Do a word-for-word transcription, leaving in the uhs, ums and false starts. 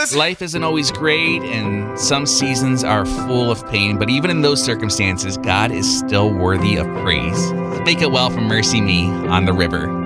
seasons. Life isn't always great, and some seasons are full of pain, but even in those circumstances, God is still worthy of praise. Make it well from Mercy Me on the River.